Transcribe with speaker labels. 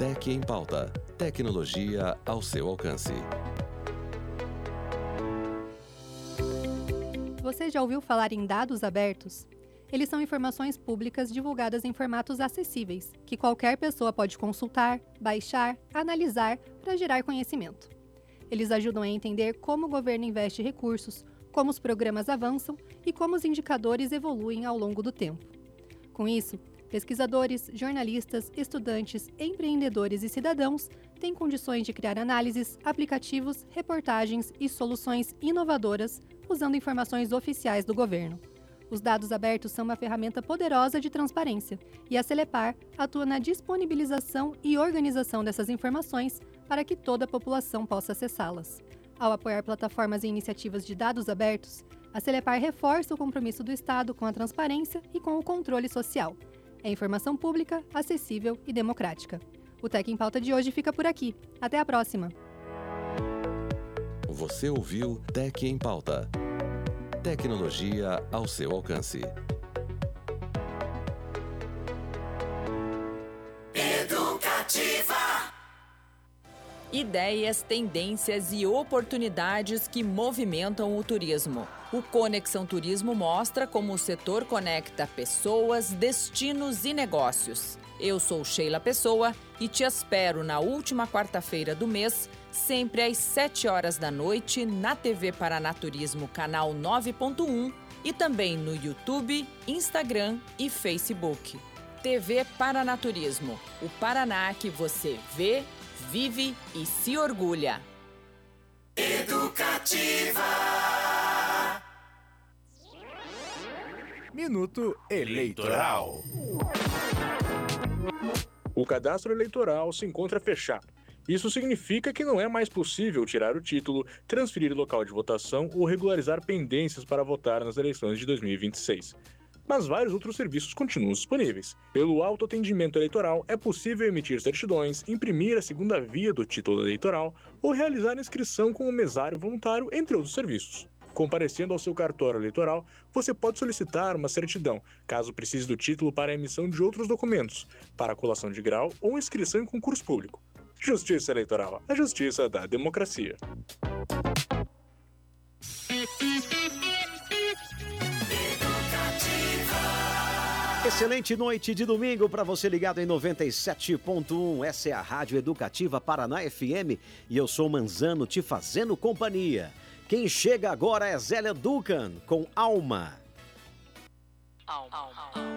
Speaker 1: Tec em Pauta. Tecnologia ao seu alcance.
Speaker 2: Você já ouviu falar em dados abertos? Eles são informações públicas divulgadas em formatos acessíveis, que qualquer pessoa pode consultar, baixar, analisar para gerar conhecimento. Eles ajudam a entender como o governo investe recursos, como os programas avançam e como os indicadores evoluem ao longo do tempo. Com isso, pesquisadores, jornalistas, estudantes, empreendedores e cidadãos têm condições de criar análises, aplicativos, reportagens e soluções inovadoras usando informações oficiais do governo. Os dados abertos são uma ferramenta poderosa de transparência e a Celepar atua na disponibilização e organização dessas informações para que toda a população possa acessá-las. Ao apoiar plataformas e iniciativas de dados abertos, a Celepar reforça o compromisso do Estado com a transparência e com o controle social. É informação pública, acessível e democrática. O Tec em Pauta de hoje fica por aqui. Até a próxima!
Speaker 1: Você ouviu Tec em Pauta. Tecnologia ao seu alcance.
Speaker 3: Educativa.
Speaker 4: Ideias, tendências e oportunidades que movimentam o turismo. O Conexão Turismo mostra como o setor conecta pessoas, destinos e negócios. Eu sou Sheila Pessoa e te espero na última quarta-feira do mês, sempre às 7 horas da noite, na TV Paraná Turismo, canal 9.1 e também no YouTube, Instagram e Facebook. TV Paraná Turismo, o Paraná que você vê, vive e se orgulha.
Speaker 3: Educativa.
Speaker 5: Minuto Eleitoral.
Speaker 6: O cadastro eleitoral se encontra fechado. Isso significa que não é mais possível tirar o título, transferir local de votação ou regularizar pendências para votar nas eleições de 2026. Mas vários outros serviços continuam disponíveis. Pelo autoatendimento eleitoral, é possível emitir certidões, imprimir a segunda via do título eleitoral ou realizar inscrição com o mesário voluntário, entre outros serviços. Comparecendo ao seu cartório eleitoral, você pode solicitar uma certidão, caso precise do título para a emissão de outros documentos, para a colação de grau ou inscrição em concurso público. Justiça Eleitoral, a justiça da democracia.
Speaker 7: Excelente noite de domingo para você ligado em 97.1. Essa é a Rádio Educativa Paraná FM e eu sou Manzano te fazendo companhia. Quem chega agora é Zélia Duncan com Alma.